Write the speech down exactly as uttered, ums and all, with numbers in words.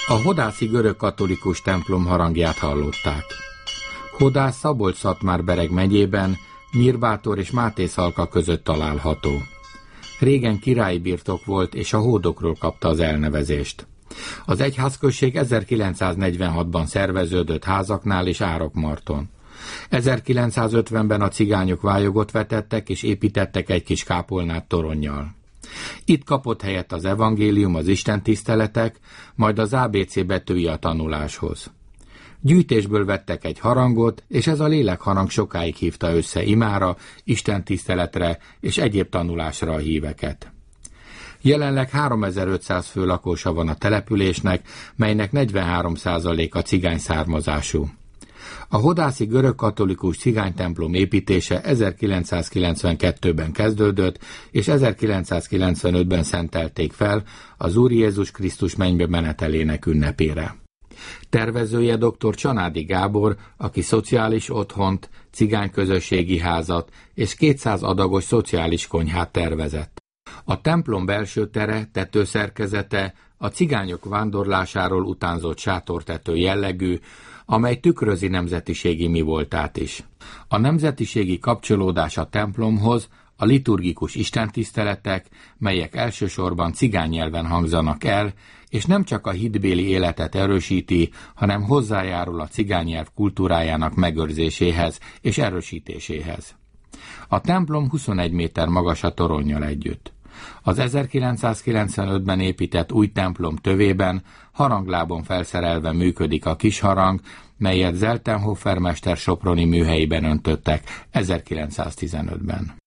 A hodászi görögkatolikus templom harangját hallották. Hodász Szabolcs-Szatmár-Bereg megyében, Nyírbátor és Mátészalka között található. Régen királyi birtok volt, és a hódokról kapta az elnevezést. Az egyházközség ezerkilencszáznegyvenhatban szerveződött házaknál és Árokmarton. ezerkilencszázötvenben a cigányok vályogot vetettek, és építettek egy kis kápolnát toronnyal. Itt kapott helyet az evangélium, az istentiszteletek, majd az á bé cé betűi a tanuláshoz. Gyűjtésből vettek egy harangot, és ez a lélekharang sokáig hívta össze imára, istentiszteletre és egyéb tanulásra a híveket. Jelenleg háromezer-ötszáz fő lakósa van a településnek, melynek negyvenhárom százaléka cigány származású. A hodászi görögkatolikus cigánytemplom építése ezerkilencszázkilencvenkettőben kezdődött, és ezerkilencszázkilencvenötben szentelték fel az Úr Jézus Krisztus mennybe menetelének ünnepére. Tervezője dr. Csanádi Gábor, aki szociális otthont, cigányközösségi házat és kétszáz adagos szociális konyhát tervezett. A templom belső tere, tetőszerkezete a cigányok vándorlásáról utánzott sátortető jellegű, amely tükrözi nemzetiségi mivoltát is. A nemzetiségi kapcsolódás a templomhoz a liturgikus istentiszteletek, melyek elsősorban cigány nyelven hangzanak el, és nem csak a hitbéli életet erősíti, hanem hozzájárul a cigány nyelv kultúrájának megőrzéséhez és erősítéséhez. A templom huszonegy méter magas a toronnyal együtt. Az ezerkilencszázkilencvenötben épített új templom tövében haranglábon felszerelve működik a kis harang, melyet Zeltenhofer mester soproni műhelyében öntöttek ezerkilencszáztizenötben.